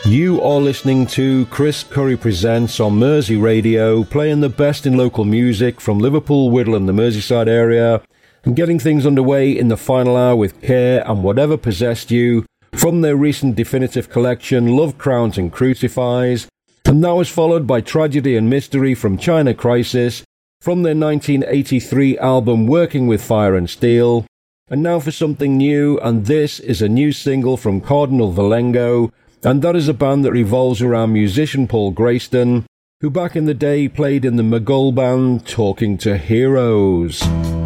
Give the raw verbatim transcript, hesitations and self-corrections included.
You are listening to Chris Curry Presents on Mersey Radio, playing the best in local music from Liverpool, Whittle and the Merseyside area, and getting things underway in the final hour with Care and Whatever Possessed You from their recent definitive collection, Love Crowns and Crucifies, and that was followed by Tragedy and Mystery from China Crisis from their nineteen eighty-three album Working with Fire and Steel, and now for something new, and this is a new single from Cardinal Valengo, and that is a band that revolves around musician Paul Grayston, who back in the day played in the Maghull band Talking to Heroes.